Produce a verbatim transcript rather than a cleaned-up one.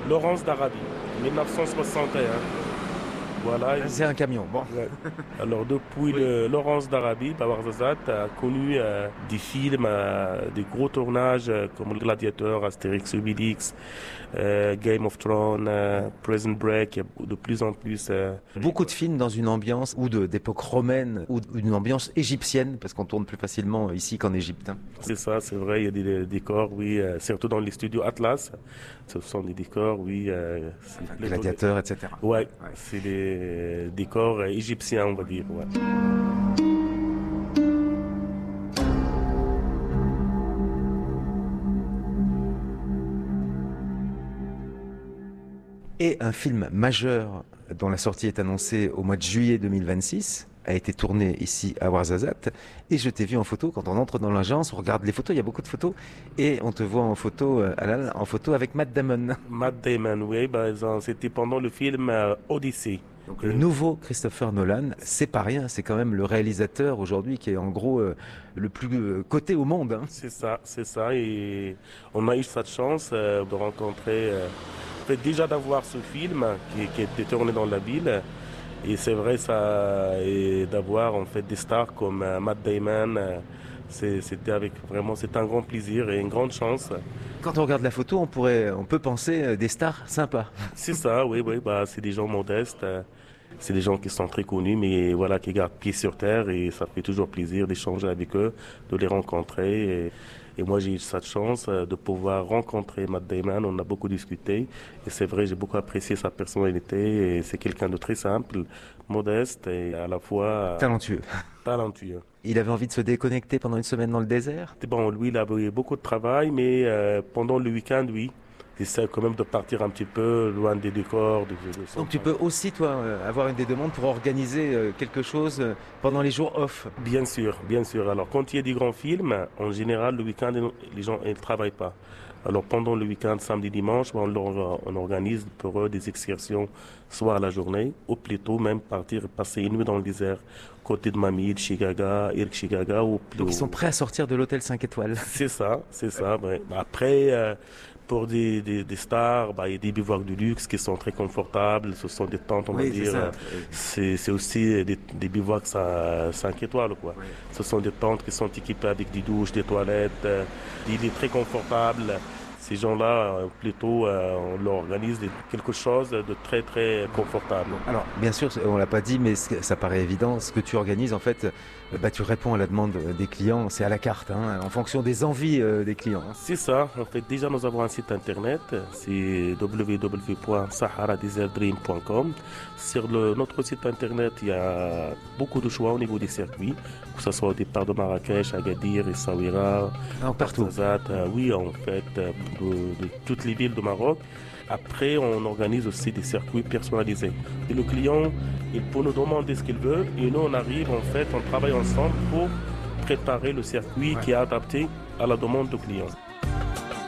Laurence d'Arabie, dix-neuf cent soixante et un. Voilà. C'est un camion, bon. Ouais. Alors depuis oui. le Laurence d'Arabie, Ouarzazate a connu euh, des films, euh, des gros tournages euh, comme Le Gladiateur, Astérix Obélix, euh, Game of Thrones, euh, Prison Break, il y a de plus en plus. Euh... Beaucoup de films dans une ambiance ou de, d'époque romaine ou d'une ambiance égyptienne, parce qu'on tourne plus facilement ici qu'en Égypte. Hein. C'est ça, c'est vrai, il y a des, des décors, oui, euh, surtout dans les studios Atlas, ce sont des décors, oui. Euh, enfin, gladiateurs, et cetera. Ouais, ouais. C'est des décors égyptiens, on va dire. Ouais. Et un film majeur dont la sortie est annoncée au mois de juillet deux mille vingt-six a été tourné ici à Ouarzazate, et je t'ai vu en photo. Quand on entre dans l'agence, on regarde les photos, il y a beaucoup de photos, et on te voit en photo, Alan, en photo avec Matt Damon. Matt Damon, oui, bah, c'était pendant le film euh, Odyssey. Donc, le nouveau Christopher Nolan, c'est pas rien, c'est quand même le réalisateur aujourd'hui qui est en gros euh, le plus euh, coté au monde. Hein. C'est ça, c'est ça, et on a eu cette chance euh, de rencontrer, euh, en fait, déjà d'avoir ce film qui, qui était tourné dans la ville. Et c'est vrai, ça, et d'avoir en fait des stars comme euh, Matt Damon, euh, c'est, c'était avec vraiment, c'est un grand plaisir et une grande chance. Quand on regarde la photo, on pourrait, on peut penser euh, des stars sympas. C'est ça, oui, oui, bah, c'est des gens modestes, euh, c'est des gens qui sont très connus, mais voilà, qui gardent pied sur terre, et ça fait toujours plaisir d'échanger avec eux, de les rencontrer. Et, Et moi, j'ai eu cette chance de pouvoir rencontrer Matt Damon. On a beaucoup discuté. Et c'est vrai, j'ai beaucoup apprécié sa personnalité. Et c'est quelqu'un de très simple, modeste et à la fois... Talentueux. Talentueux. Il avait envie de se déconnecter pendant une semaine dans le désert ? Bon, lui, il avait beaucoup de travail, mais euh, pendant le week-end, oui. Il essaie quand même de partir un petit peu loin des décors. De, de Donc tu peux aussi, toi, avoir une des demandes pour organiser quelque chose pendant les jours off ? Bien sûr, bien sûr. Alors quand il y a des grands films, en général, le week-end, les gens ne travaillent pas. Alors pendant le week-end, samedi, dimanche, on, leur, on organise pour eux des excursions, soit à la journée, ou plutôt même partir passer une nuit dans le désert, côté de Mamid, Chigaga, Irk Chigaga. Ou, Donc ils sont prêts à sortir de l'hôtel cinq étoiles ? C'est ça, c'est ça. Ouais. Après... Euh, Pour des, des, des stars, bah, il y a des bivouacs de luxe qui sont très confortables. Ce sont des tentes, on oui, va dire. C'est, c'est aussi des, des bivouacs cinq étoiles, quoi. Oui. Ce sont des tentes qui sont équipées avec des douches, des toilettes, des lits très confortables. Ces gens-là, plutôt, euh, on leur organise quelque chose de très, très confortable. Alors, bien sûr, on l'a pas dit, mais ça paraît évident. Ce que tu organises, en fait, bah, tu réponds à la demande des clients. C'est à la carte, hein, en fonction des envies euh, des clients. C'est ça. En fait, déjà, nous avons un site internet. C'est w w w point sahara desert dream point com. Sur le, notre site internet, il y a beaucoup de choix au niveau des circuits, que ce soit au départ de Marrakech, Agadir, Essaouira, partout. Ouarzazate. Euh, oui, en fait, de, de toutes les villes du Maroc. Après, on organise aussi des circuits personnalisés. Et le client, il peut nous demander ce qu'il veut, et nous, on arrive, en fait, on travaille ensemble pour préparer le circuit ouais. qui est adapté à la demande du client.